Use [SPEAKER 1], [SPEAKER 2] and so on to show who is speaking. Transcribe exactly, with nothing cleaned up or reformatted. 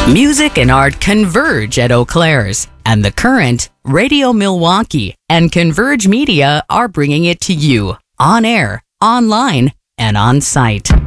[SPEAKER 1] Music and art converge at Eau Claire's, and The Current, Radio Milwaukee, and Converge Media are bringing it to you on air, online, and on site.